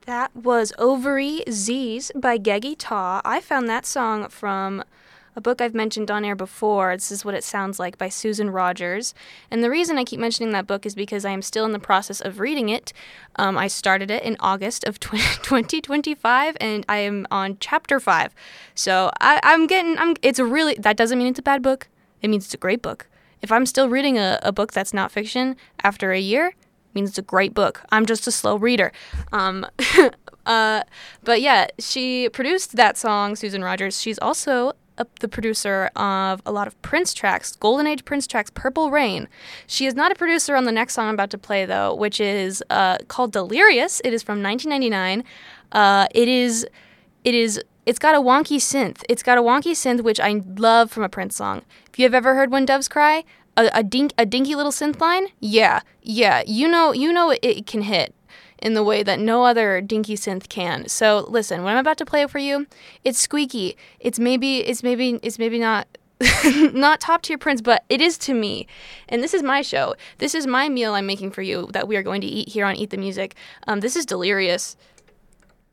That was Ovary Z's by Geggy Taw. I found that song from a book I've mentioned on air before. This is what it sounds like by Susan Rogers. And the reason I keep mentioning that book is because I am still in the process of reading it. I started it in August of 2025, and I am on chapter 5. So that doesn't mean it's a bad book. It means it's a great book. If I'm still reading a book that's not fiction after a year, means it's a great book. I'm just a slow reader. But yeah, she produced that song, Susan Rogers. She's also the producer of a lot of Prince tracks, Golden Age Prince tracks, Purple Rain. She is not a producer on the next song I'm about to play, though, which is called Delirious. It is from 1999. It's got a wonky synth. It's got a wonky synth, which I love from a Prince song. If you have ever heard When Doves Cry, a dinky little synth line, yeah, you know it can hit in the way that no other dinky synth can. So listen, when I'm about to play it for you, it's squeaky. It's maybe not not top tier Prince, but it is to me. And this is my show. This is my meal I'm making for you that we are going to eat here on Eat the Music. This is Delirious.